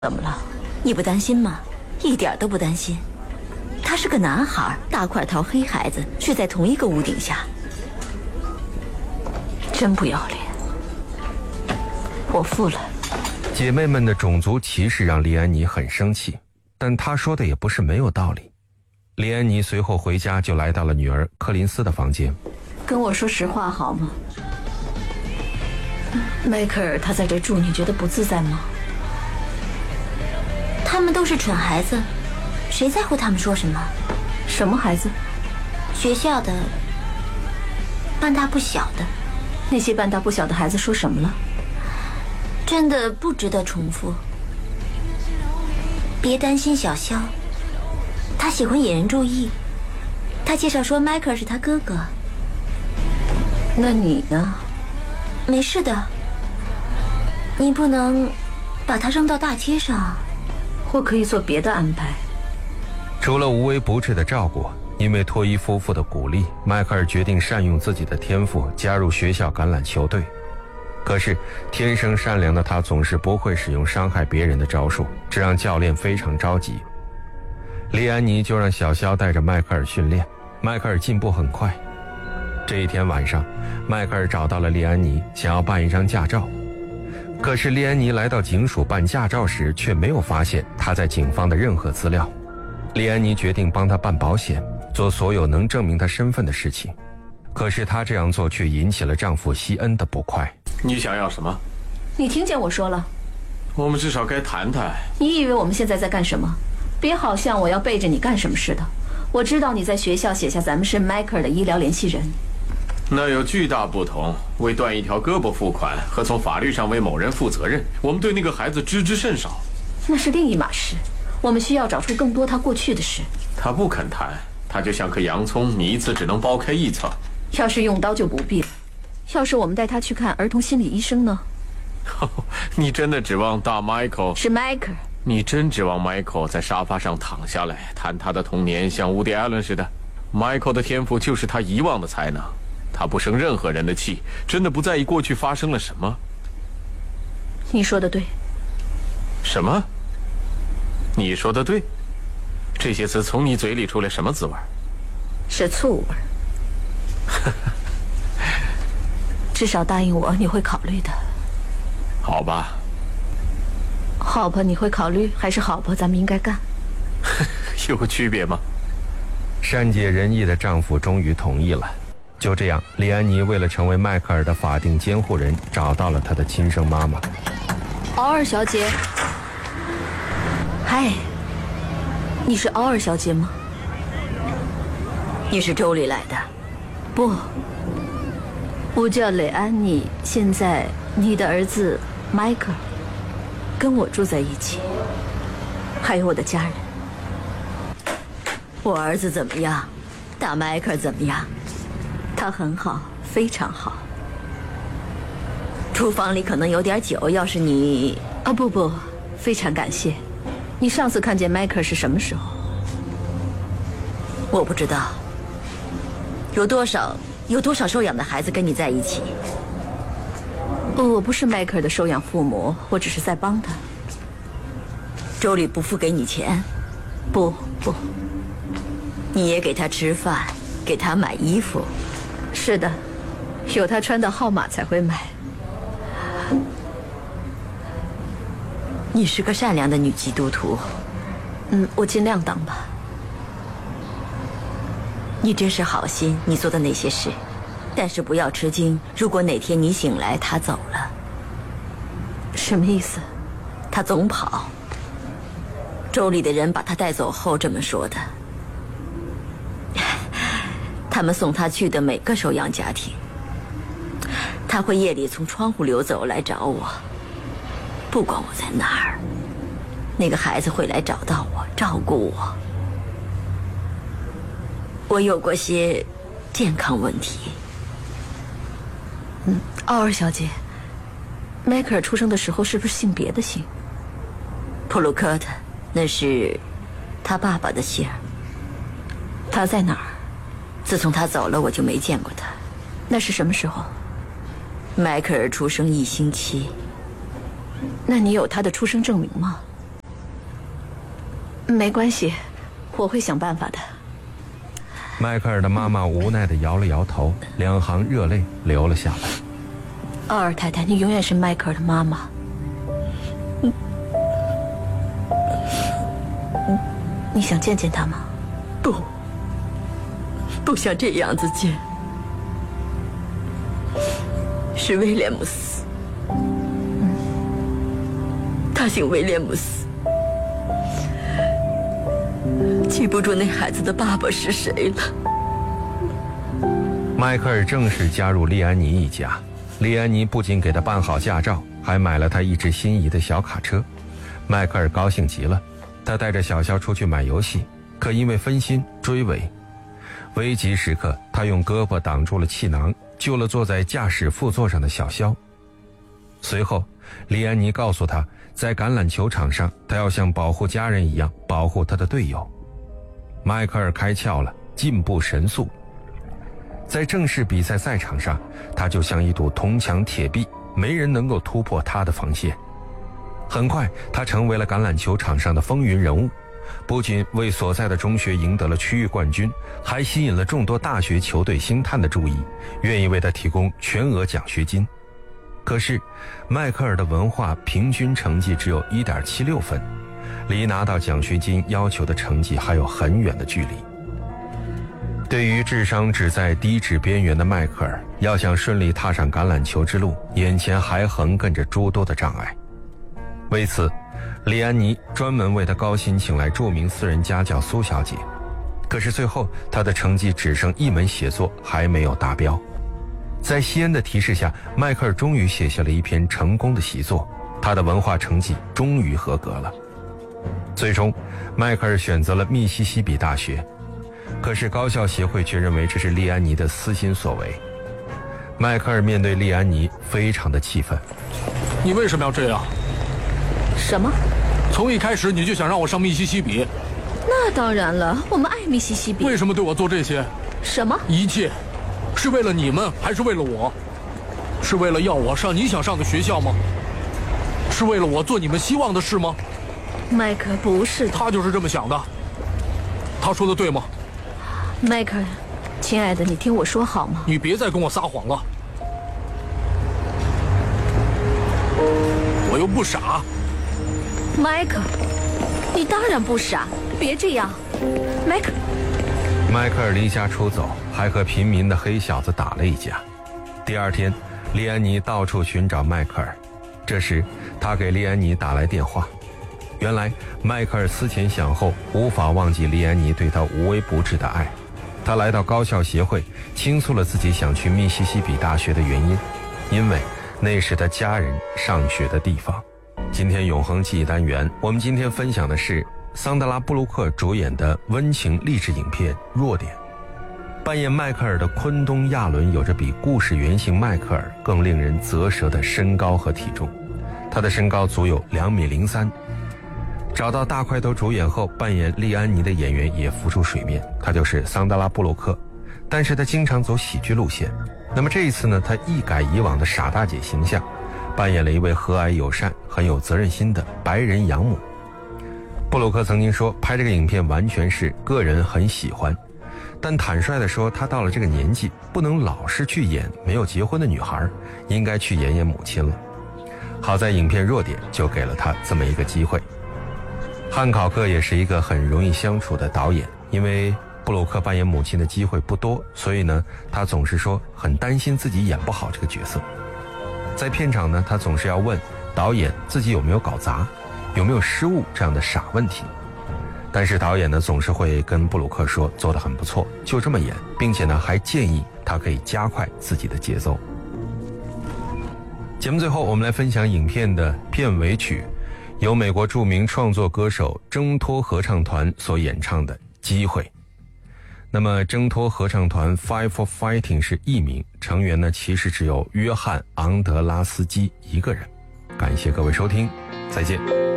怎么了？你不担心吗？一点都不担心。他是个男孩，大块头黑孩子，睡在同一个屋顶下，真不要脸。我付了。 姐妹们的种族歧视让莉安妮很生气，但她说的也不是没有道理。莉安妮随后回家，就来到了女儿柯林斯的房间。 跟我说实话好吗？迈克尔他在这住，你觉得不自在吗？他们都是蠢孩子，谁在乎他们说什么？什么孩子？学校的，半大不小的。那些半大不小的孩子说什么了？真的不值得重复。别担心小肖，他喜欢引人注意。他介绍说迈克尔是他哥哥。那你呢？没事的。你不能把他扔到大街上。或可以做别的安排。 除了无微不至的照顾，因为托伊夫妇的鼓励，迈克尔决定善用自己的天赋，加入学校橄榄球队。可是天生善良的他总是不会使用伤害别人的招数，这让教练非常着急。莉安妮就让小肖带着迈克尔训练，迈克尔进步很快。这一天晚上，迈克尔找到了莉安妮，想要办一张驾照。可是莉安妮来到警署办驾照时，却没有发现她在警方的任何资料。莉安妮决定帮她办保险，做所有能证明她身份的事情。可是她这样做却引起了丈夫西恩的不快。 你想要什么？ 你听见我说了。 我们至少该谈谈。 你以为我们现在在干什么？别好像我要背着你干什么似的。我知道你在学校写下咱们是迈克尔的医疗联系人。 那有巨大不同，为断一条胳膊付款和从法律上为某人负责任，我们对那个孩子知之甚少。 那是另一码事，我们需要找出更多他过去的事。 他不肯谈，他就像颗洋葱，你一次只能剥开一层。 要是用刀就不必了。要是我们带他去看儿童心理医生呢？ 你真的指望大 Michael？ 是迈克尔。 你真指望 Michael 在沙发上躺下来谈他的童年，像伍迪·艾伦似的？ Michael 的天赋就是他遗忘的才能。他不生任何人的气，真的不在意过去发生了什么。 你说的对。 什么？你说的对？这些词从你嘴里出来什么滋味？ 是醋味。至少答应我，你会考虑的。 好吧。 好吧，你会考虑，还是好吧，咱们应该干。 有区别吗？ 善解人意的丈夫终于同意了。就这样，莉安妮为了成为迈克尔的法定监护人，找到了她的亲生妈妈。 奥尔小姐。嗨，你是奥尔小姐吗？你是州里来的？不，我叫蕾安妮。现在你的儿子迈克尔跟我住在一起，还有我的家人。我儿子怎么样？大迈克尔怎么样？他很好，非常好。厨房里可能有点酒，要是你……不，非常感谢。你上次看见迈克尔是什么时候？我不知道。有多少收养的孩子跟你在一起？我不是迈克尔的收养父母，我只是在帮他。州里不付给你钱？不，你也给他吃饭，给他买衣服。是的，有他穿的号码才会买。你是个善良的女基督徒。我尽量当吧。你真是好心，你做的那些事。但是不要吃惊，如果哪天你醒来他走了。什么意思？他总跑。州里的人把他带走后这么说的。他们送他去的每个收养家庭，他会夜里从窗户溜走来找我，不管我在哪儿，那个孩子会来找到我，照顾我。我有过些健康问题。奥尔小姐，迈克尔出生的时候是不是姓别的姓？普鲁科特，那是他爸爸的姓。他在哪儿？自从他走了，我就没见过他。那是什么时候？迈克尔出生1星期。那你有他的出生证明吗？ 没关系，我会想办法的。 迈克尔的妈妈无奈地摇了摇头，两行热泪流了下来。 奥尔太太，你永远是迈克尔的妈妈。你想见见他吗？不像这样子见。是威廉姆斯，他姓威廉姆斯。记不住那孩子的爸爸是谁了。 迈克尔正式加入利安妮一家，利安妮不仅给他办好驾照，还买了他一只心仪的小卡车。迈克尔高兴极了，他带着小肖出去买游戏，可因为分心追尾，危急时刻他用胳膊挡住了气囊，救了坐在驾驶副座上的小肖。随后利安妮告诉他，在橄榄球场上他要像保护家人一样保护他的队友。迈克尔开窍了，进步神速。在正式比赛赛场上，他就像一堵铜墙铁壁，没人能够突破他的防线。很快他成为了橄榄球场上的风云人物，不仅为所在的中学赢得了区域冠军，还吸引了众多大学球队星探的注意，愿意为他提供全额奖学金。可是迈克尔的文化平均成绩只有 1.76 分，离拿到奖学金要求的成绩还有很远的距离。对于智商只在低脂边缘的迈克尔，要想顺利踏上橄榄球之路，眼前还横亘着诸多的障碍。为此，利安妮专门为他高薪请来著名私人家教苏小姐。可是最后他的成绩只剩一门写作还没有达标。在西恩的提示下，迈克尔终于写下了一篇成功的习作，他的文化成绩终于合格了。最终迈克尔选择了密西西比大学，可是高校协会却认为这是利安妮的私心所为。迈克尔面对利安妮非常的气愤。 你为什么要这样？ 什么？ 从一开始你就想让我上密西西比？ 那当然了，我们爱密西西比。 为什么对我做这些？ 什么？ 一切是为了你们还是为了我？是为了要我上你想上的学校吗？是为了我做你们希望的事吗？ 迈克尔，不是的。 他就是这么想的。他说的对吗？ 迈克尔，亲爱的，你听我说好吗？ 你别再跟我撒谎了。我又不傻。 迈克尔，你当然不傻，别这样。 迈克尔离家出走，还和平民的黑小子打了一架。第二天，利安妮到处寻找迈克尔。这时他给利安妮打来电话。原来迈克尔思前想后，无法忘记利安妮对他无微不至的爱。他来到高校协会，倾诉了自己想去密西西比大学的原因，因为那是他家人上学的地方。今天永恒记忆单元，我们今天分享的是桑德拉·布鲁克主演的温情励志影片《弱点》。扮演迈克尔的昆东·亚伦有着比故事原型迈克尔更令人啧舌的身高和体重，他的身高足有2.03米。找到大块头主演后，扮演利安妮的演员也浮出水面，他就是桑德拉·布鲁克，但是他经常走喜剧路线。那么这一次呢，他一改以往的傻大姐形象，扮演了一位和蔼友善、很有责任心的白人养母。布鲁克曾经说，拍这个影片完全是个人很喜欢，但坦率地说，他到了这个年纪，不能老是去演没有结婚的女孩，应该去演演母亲了。好在影片《弱点》就给了他这么一个机会。汉考克也是一个很容易相处的导演，因为布鲁克扮演母亲的机会不多，所以呢，他总是说很担心自己演不好这个角色。在片场呢，他总是要问导演自己有没有搞砸，有没有失误这样的傻问题。但是导演呢，总是会跟布鲁克说做得很不错，就这么演，并且呢，还建议他可以加快自己的节奏。节目最后，我们来分享影片的片尾曲，由美国著名创作歌手挣脱合唱团所演唱的《机会》。那么挣脱合唱团 Fight for Fighting 是艺名，成员呢其实只有约翰·昂德拉斯基一个人。感谢各位收听，再见。